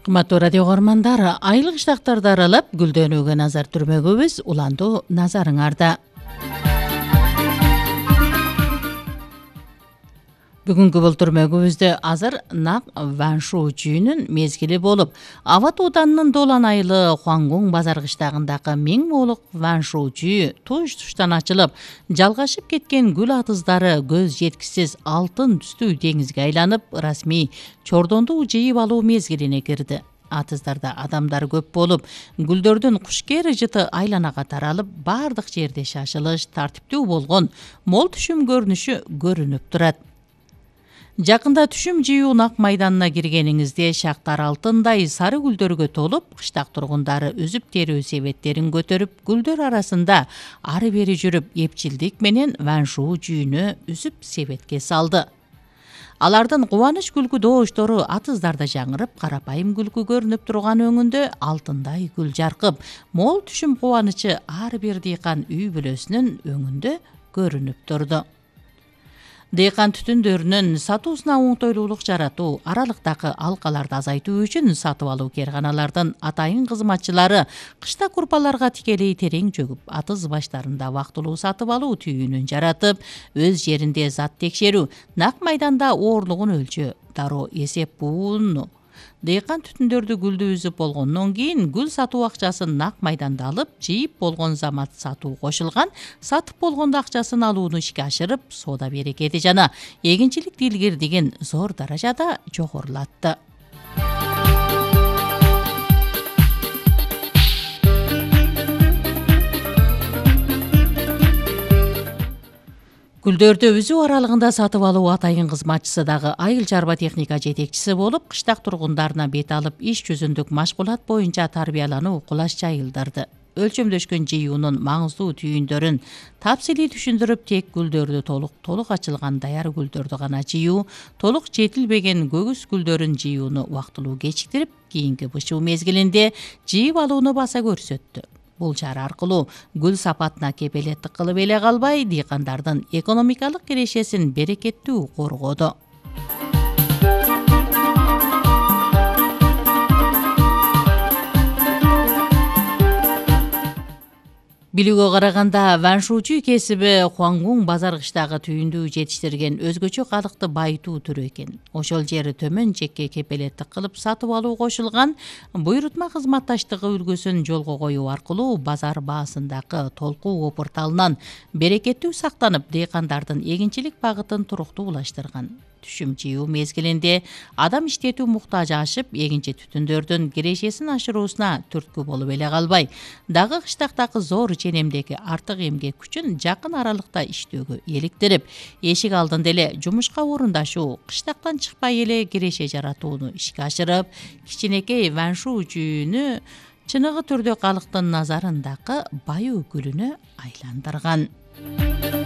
Кыматтуу радио көрмандар, айыл кыштактарды аралап гүлдөнүүгө назар түрмөгөбүз. Уландуу назарыңарда. Бүгүнкү бул түрмөгүбүздө азыр нак Ваншу жүйүнүн мезгили болуп, Аба Тууданынын Долан айылы Хуангуң базар кыштагындагы 1000 моолук Ваншу жүйү туш-туштан ачылып, жалгашып кеткен гүл атыздары көз жеткисиз алтын түстүү деңизге айланып, расмий чордонду жыйып алуу мезгилине кирди. Атыздарда адамдар көп болуп, гүлдөрдүн кушкер жыты айланага таралып, бардык жерде шашылыш, тартиптүү болгон мол түшүм көрүнүшү көрүнүп турат. Жакында түшүм жыйуу нак майданына киргениңизде шактар алтындай сары гүлдөргө толуп, кыштак тургундары үзүп терүү себеттерин көтөрүп, гүлдөр арасында ары бери жүрүп, эпчилдик менен Ваншу жүйүнө үзүп себетке салды. Алардын кубаныч күлкү дооштору атыздарда жаңырып, карапайым күлкү көрүнүп турган өңүндө алтындай гүл жаркып, мол түшүм кубанычы ар бир дыйкан үй бүлөсүнүн өңүндө көрүнүп турду. Дыйкан түтүндөрүнүн сатуусуна оңтойлуулук жаратуу, аралыктагы алкаларды азайтуу үчүн сатып алуу керканалардын атайын кызматчылары кышта курпаларга тикелей терең жөгүп, атыз баштарында вактылуу сатып алуу түйүнүн жаратып, өз жеринде зат текшерүү, нак майданда оорлугун өлчөө, дароо эсеп бууну, дыйкан түтүндөрдү гүлдү үзүп болгондон кийин гүл сатуу акчасын нак майданда алып, жыйып болгон замат сатуу кошулган, сатып болгондо акчасын алууну ишке ашырып, соода берекети жана эгинчилик дилгирдигин зор даражада жогорулатты. Гүлдөрдү үзүү аралыгында сатып алуу атайын кызматчысы дагы айыл чарба техника жетекчиси болуп, кыштак тургундарына бет алып, иш жүзүндүк машгулат боюнча тарбиялануу кулаш жайылдырды. Өлчөмдөшкөн жыюунун маңыздуу түйүндөрүн тапсилий түшүндүрүп, тек гүлдөрдү толук ачылган даяр гүлдөрдү гана жыюу, толук жетилбеген көгүс гүлдөрүн жыюуну убактылуу кечиктирип, кийинки бышуу мезгилинде жыйып алууну баса көрсөттү. Бул чара аркылуу гүл сапатына кепелеттик кылып эле калбай, дыйкандардын экономикалык кирешесин берекеттүү коргоду. Билүүгө караганда, Ваншучу кесиби Хуангуң базар кыштагы түйүндү жетиштирген өзгөчө калыкты байытуу түрү экен. Ошол жери төмөн чекке кепелеттик кылып сатып алуу кошулган, буйрутма кызматташтыгы үлгүсүн жолго коюу аркылуу базар баасындагы толкуу опурталынан берекеттүү сактанып, дыйкандардын эгинчилик багытын туруктуулаштырган. Түшүм жыюу мезгилинде адам иштетүү муктажы ашып, эгинчи түтүндөрдүн кирешесин ашыруусуна түрткү болуп эле калбай, дагы кыштактагы зор ченемдеги артык эмгек күчүн жакын аралыкта иштөөгө иликтирип, эшик алдында эле жумушка орундашуу, кыштактан чыкпай эле киреше жаратууну ишке ашырып, кичинекей Ваншу жүйүнү чыныгы түрдө калктын назарындагы баю гүлүнө айландырган.